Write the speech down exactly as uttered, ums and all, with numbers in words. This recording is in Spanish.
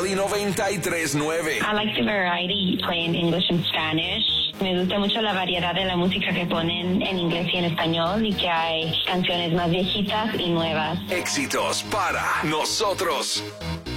Play noventa y tres nueve. I like the variety playing English and Spanish. Me gusta mucho la variedad de la música que ponen en inglés y en español y que hay canciones más viejitas y nuevas. Éxitos para nosotros.